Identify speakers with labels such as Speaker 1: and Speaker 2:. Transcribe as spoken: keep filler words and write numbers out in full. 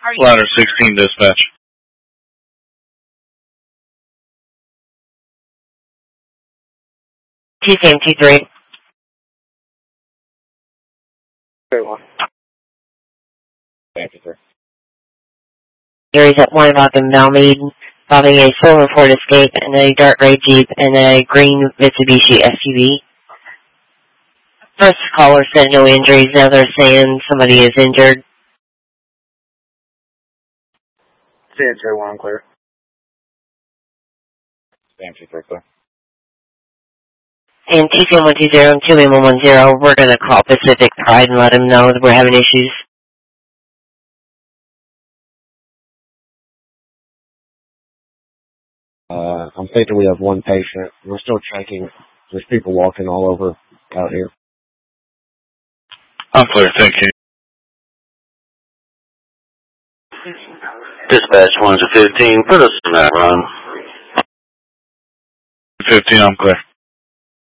Speaker 1: Ladder sixteen dispatch.
Speaker 2: T C M T three.
Speaker 3: Very well.
Speaker 4: Thank you, sir.
Speaker 2: Gary's at one o'clock in Malmead, involving a silver Ford Escape and a dark gray Jeep and a green Mitsubishi S U V. First caller said no injuries. Now they're saying somebody is injured.
Speaker 3: C M T one, clear.
Speaker 4: C M T three, clear.
Speaker 2: And T C M one two zero and two M one one zero, we're going to call Pacific Pride and let them know that we're having issues.
Speaker 4: Uh, I'm thinking we have one patient. We're still checking. There's people walking all over out here.
Speaker 1: I'm clear, thank you.
Speaker 5: Dispatch one to fifteen, put us in that run.
Speaker 1: fifteen, I'm clear.